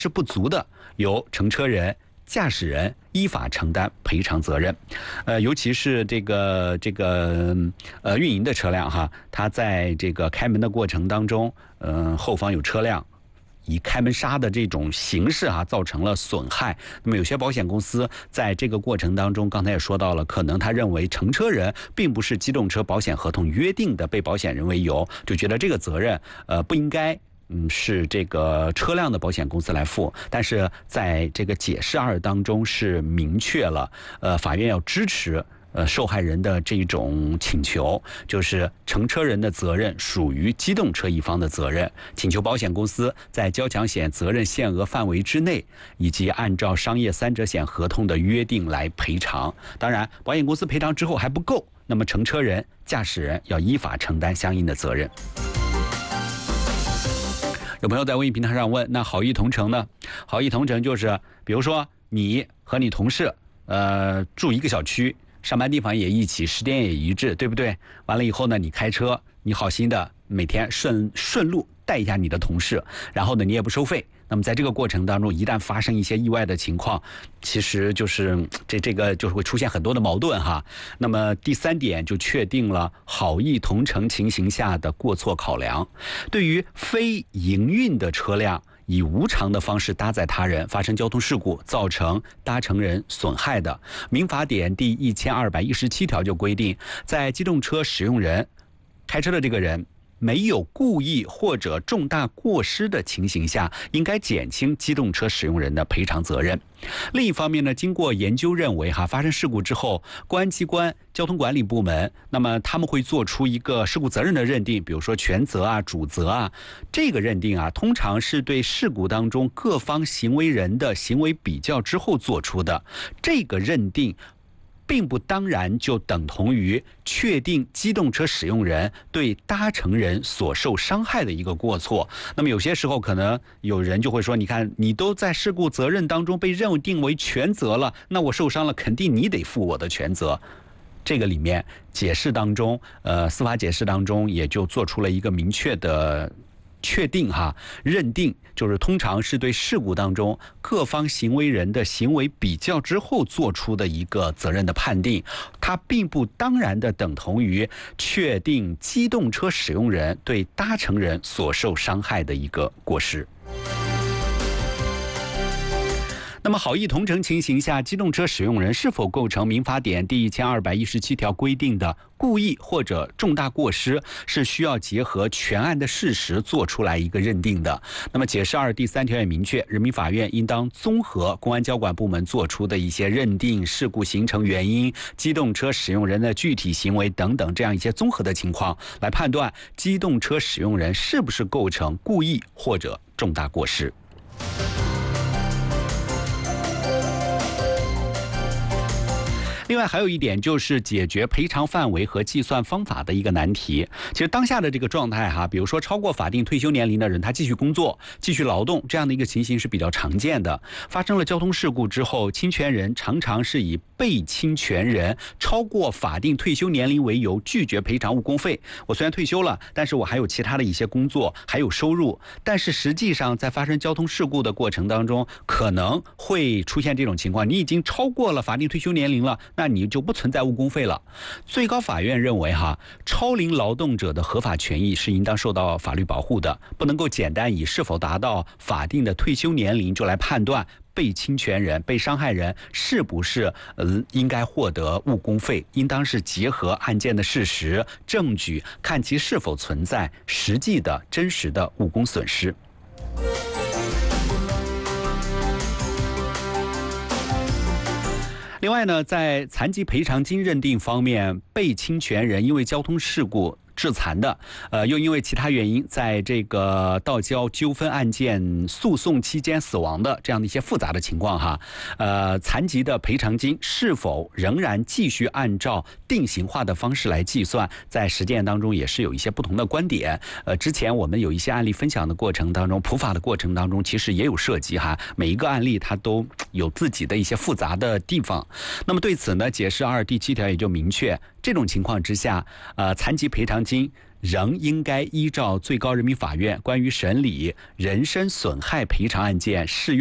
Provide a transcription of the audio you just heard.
是不足的，由乘车人、驾驶人依法承担赔偿责任。尤其是这个运营的车辆哈，它在这个开门的过程当中，后方有车辆以开门刹的这种形式造成了损害。那么有些保险公司在这个过程当中，刚才也说到了，可能他认为乘车人并不是机动车保险合同约定的被保险人为由，就觉得这个责任不应该是这个车辆的保险公司来负。但是在这个解释2当中是明确了，法院要支持受害人的这种请求，就是乘车人的责任属于机动车一方的责任，请求保险公司在交强险责任限额范围之内，以及按照商业3者险合同的约定来赔偿。当然，保险公司赔偿之后还不够，那么乘车人、驾驶人要依法承担相应的责任。有朋友在微信平台上问，那好意同城呢？好意同城就是，比如说你和你同事住一个小区，上班地方也一起，时间也一致，对不对？完了以后呢，你开车，你好心的每天顺路带一下你的同事，然后呢，你也不收费。那么在这个过程当中，一旦发生一些意外的情况，其实就是这个就是会出现很多的矛盾哈。那么第3点就确定了好意同城情形下的过错考量。对于非营运的车辆，以无偿的方式搭载他人发生交通事故，造成搭乘人损害的，民法典第1217条就规定，在机动车使用人开车的这个人没有故意或者重大过失的情形下，应该减轻机动车使用人的赔偿责任。另一方面呢，经过研究认为发生事故之后，公安机关、交通管理部门，那么他们会做出一个事故责任的认定，比如说全责主责这个认定通常是对事故当中各方行为人的行为比较之后做出的。这个认定并不当然就等同于确定机动车使用人对搭乘人所受伤害的一个过错。那么有些时候可能有人就会说，你看你都在事故责任当中被认定为全责了，那我受伤了，肯定你得负我的全责。这个里面解释当中司法解释当中也就做出了一个明确的确定认定，就是通常是对事故当中各方行为人的行为比较之后做出的一个责任的判定，它并不当然的等同于确定机动车使用人对搭乘人所受伤害的一个过失。那么好意同城情形下，机动车使用人是否构成民法典第1217条规定的故意或者重大过失，是需要结合全案的事实做出来一个认定的。那么解释2第3条也明确，人民法院应当综合公安交管部门做出的一些认定、事故形成原因、机动车使用人的具体行为等等这样一些综合的情况，来判断机动车使用人是不是构成故意或者重大过失。另外还有一点就是解决赔偿范围和计算方法的一个难题。其实当下的这个状态比如说超过法定退休年龄的人，他继续工作、继续劳动，这样的一个情形是比较常见的。发生了交通事故之后，侵权人常常是以被侵权人超过法定退休年龄为由拒绝赔偿误工费。我虽然退休了，但是我还有其他的一些工作，还有收入，但是实际上在发生交通事故的过程当中，可能会出现这种情况，你已经超过了法定退休年龄了，那你就不存在误工费了。最高法院认为超龄劳动者的合法权益是应当受到法律保护的，不能够简单以是否达到法定的退休年龄就来判断被侵权人、被伤害人是不是应该获得误工费，应当是结合案件的事实、证据，看其是否存在实际的真实的误工损失。另外呢，在残疾赔偿金认定方面，被侵权人因为交通事故致残的，又因为其他原因在这个道交纠纷案件诉讼期间死亡的这样的一些复杂的情况残疾的赔偿金是否仍然继续按照定型化的方式来计算，在实践当中也是有一些不同的观点。之前我们有一些案例分享的过程当中，普法的过程当中，其实也有涉及每一个案例它都有自己的一些复杂的地方。那么对此呢，解释2第7条也就明确，这种情况之下，残疾赔偿金仍应该依照最高人民法院关于审理人身损害赔偿案件适用